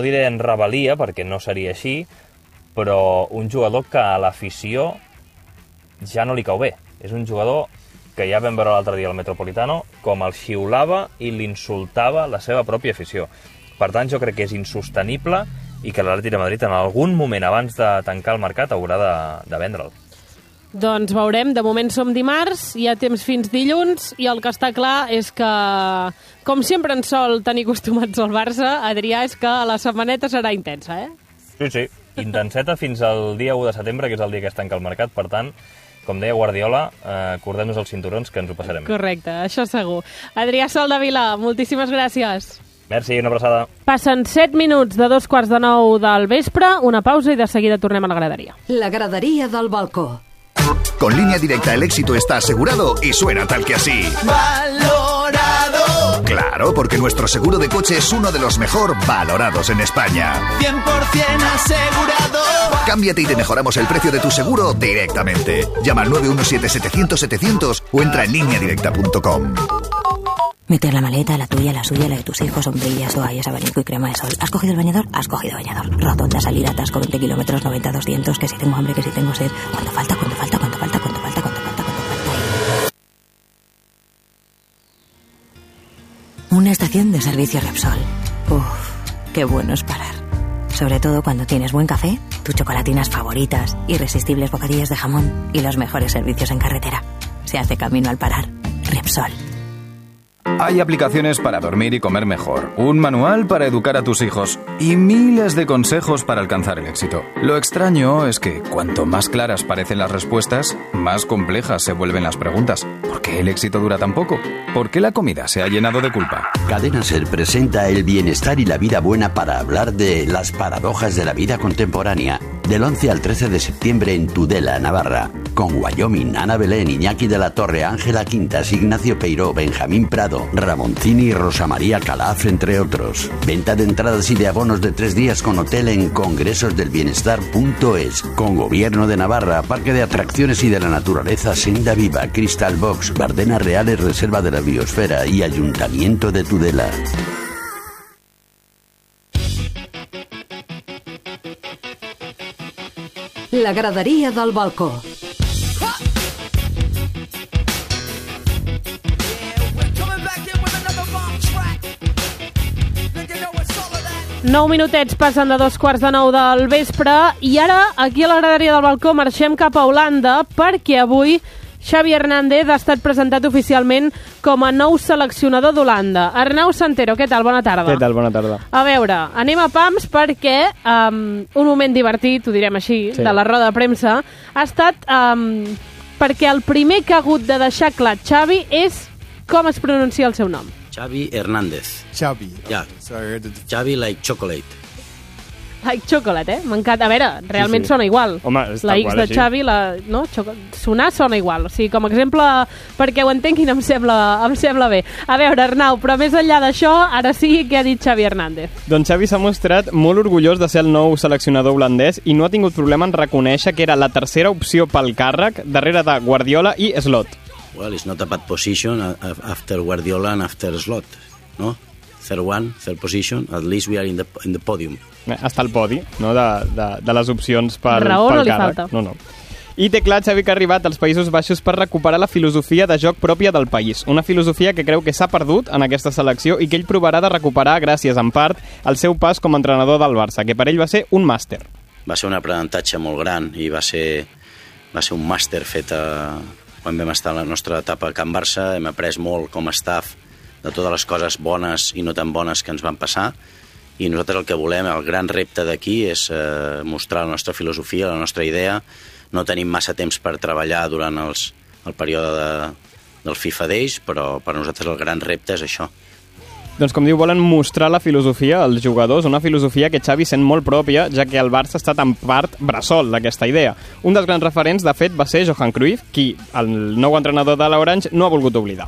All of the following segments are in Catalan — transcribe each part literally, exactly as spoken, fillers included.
diré en rebel·lia, perquè no seria així, però un jugador que a l'afició ja no li cau bé. És un jugador que ja vam veure l'altre dia al Metropolitano, com el xiulava i l'insultava la seva pròpia afició. Per tant, jo crec que és insostenible i que l'Atlètic de Madrid en algun moment abans de tancar el mercat haurà de, de vendre'l. Doncs veurem, de moment som dimarts, hi ha temps fins dilluns, i el que està clar és que, com sempre ens sol tenir acostumats al Barça, Adrià, és que la setmaneta serà intensa, eh? Sí, sí, intenseta fins al dia u de setembre, que és el dia que es tanca el mercat, per tant, com deia Guardiola, eh, cordem-nos els cinturons que ens ho passarem. Correcte, això segur. Adrià Soldevila, moltíssimes gràcies. Merci, una abraçada. Passen set minuts de dos quarts de nou del vespre, una pausa i de seguida tornem a la graderia. La gradería del balcó. Con Línea Directa el éxito está asegurado y suena tal que así. ¡Valorado! Claro, porque nuestro seguro de coche es uno de los mejor valorados en España. cien por ciento asegurado. Cámbiate y te mejoramos el precio de tu seguro directamente. Llama al nueve uno siete setecientos setecientos o entra en línea directa punto com. Meter la maleta, la tuya, la suya, la de tus hijos, sombrillas, toallas, abanico y crema de sol. ¿Has cogido el bañador? Has cogido bañador. Rotonda, salida, atasco, veinte kilómetros, noventa, doscientos, que si tengo hambre, que si tengo sed. ¿Cuánto falta? ¿Cuánto falta? ¿Cuánto falta? ¿Cuánto falta? ¿Cuánto falta? ¿Cuánto falta? Una estación de servicio Repsol. Uf, qué bueno es parar. Sobre todo cuando tienes buen café, tus chocolatinas favoritas, irresistibles bocadillos de jamón y los mejores servicios en carretera. Se hace camino al parar. Repsol. Hay aplicaciones para dormir y comer mejor, un manual para educar a tus hijos y miles de consejos para alcanzar el éxito. Lo extraño es que cuanto más claras parecen las respuestas, más complejas se vuelven las preguntas. ¿Por qué el éxito dura tan poco? ¿Por qué la comida se ha llenado de culpa? Cadena Ser presenta el bienestar y la vida buena para hablar de las paradojas de la vida contemporánea. Del once al trece de septiembre en Tudela, Navarra. Con Wyoming, Ana Belén, Iñaki de la Torre, Ángela Quintas, Ignacio Peiró, Benjamín Prado, Ramoncini y Rosa María Calaf, entre otros. Venta de entradas y de abonos de tres días con hotel en congresosdelbienestar punto es. Con Gobierno de Navarra, Parque de Atracciones y de la Naturaleza Senda Viva, Crystal Box, Bardenas Reales, Reserva de la Biosfera y Ayuntamiento de Tudela. La graderia del balcó. Nou minutets passen de dos quarts de nou del vespre i ara, aquí a la graderia del balcó, marxem cap a Holanda perquè avui Xavi Hernández ha estat presentat oficialment com a nou seleccionador d'Holanda. Arnau Santero, què tal? Bona tarda. Què tal? Bona tarda. A veure, anem a pams perquè um, un moment divertit, ho direm així, sí, de la roda de premsa, ha estat um, perquè el primer que ha hagut de deixar clar Xavi és com es pronuncia el seu nom. Xavi Hernández. Xavi. Ja. Yeah. Xavi like chocolate. Like chocolate, eh? M'encanta. A veure, realment sí, sí. Sona igual. Home, la X de Xavi, la, no? Sonar sona igual. O sigui, com a exemple, perquè ho entenguin, em sembla, em sembla bé. A veure, Arnau, però més enllà d'això, ara sí, què ha dit Xavi Hernández? Doncs Xavi s'ha mostrat molt orgullós de ser el nou seleccionador holandès i no ha tingut problema en reconèixer que era la tercera opció pel càrrec, darrere de Guardiola i Slot. Well, it's not a bad position after Guardiola and after Slot, no? Third one, third position, at least we are in the, in the podium. Està al podi, no?, de, de, de les opcions per, Raó pel no li càrrec. Falta. No, no. I té clar Xavi que ha arribat als Països Baixos per recuperar la filosofia de joc pròpia del país. Una filosofia que creu que s'ha perdut en aquesta selecció i que ell provarà de recuperar gràcies, en part, al seu pas com a entrenador del Barça, que per ell va ser un màster. Va ser un aprenentatge molt gran i va ser, va ser un màster fet a... quan vam estar en la nostra etapa a Can Barça. Hem après molt com a staff de totes les coses bones i no tan bones que ens van passar, i nosaltres el que volem, el gran repte d'aquí és eh, mostrar la nostra filosofia, la nostra idea. No tenim massa temps per treballar durant els, el període de, del FIFA Days, però per nosaltres el gran repte és això. Doncs com diu, volen mostrar la filosofia als jugadors, una filosofia que Xavi sent molt pròpia, ja que el Barça ha estat en part bressol d'aquesta idea. Un dels grans referents, de fet, va ser Johan Cruyff, qui el nou entrenador de l'Orange no ha volgut oblidar.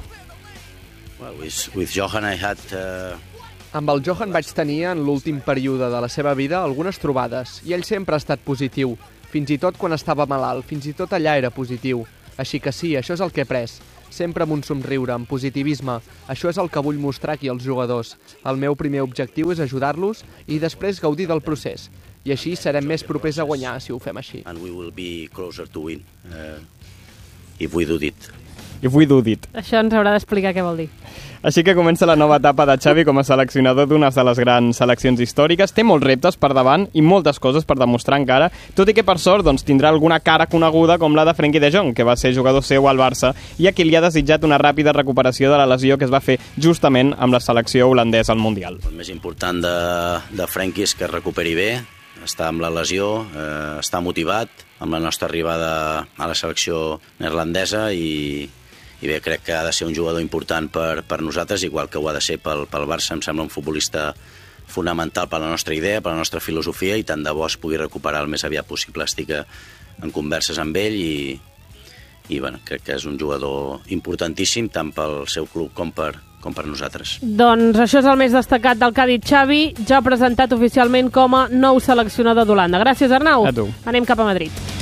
Well, with, with Johan I had... Uh... Amb el Johan vaig tenir, en l'últim període de la seva vida, algunes trobades, i ell sempre ha estat positiu, fins i tot quan estava malalt, fins i tot allà era positiu. Així que sí, això és el que he pres. sempre amb un somriure, amb positivisme. Això és el que vull mostrar aquí als jugadors. El meu primer objectiu és ajudar-los i després gaudir del procés. I així serem més propers a guanyar si ho fem així. And we will be closer to win, uh, if we do it. If we do it. Això ens haurà d'explicar què vol dir. Així que comença la nova etapa de Xavi com a seleccionador d'una de les grans seleccions històriques. Té molts reptes per davant i moltes coses per demostrar encara, tot i que per sort doncs, tindrà alguna cara coneguda com la de Frenkie de Jong, que va ser jugador seu al Barça i a qui li ha desitjat una ràpida recuperació de la lesió que es va fer justament amb la selecció holandesa al Mundial. El més important de, de Frenkie és que es recuperi bé, està amb la lesió, eh, està motivat amb la nostra arribada a la selecció neerlandesa i i bé, crec que ha de ser un jugador important per, per nosaltres, igual que ho ha de ser pel, pel Barça. Em sembla un futbolista fonamental per la nostra idea, per la nostra filosofia, i tant de bo es pugui recuperar el més aviat possible. Estic en converses amb ell i, i bueno, crec que és un jugador importantíssim tant pel seu club com per, com per nosaltres. Doncs això és el més destacat del que ha dit Xavi, ja presentat oficialment com a nou seleccionador d'Holanda. Gràcies, Arnau. A tu. Anem cap a Madrid.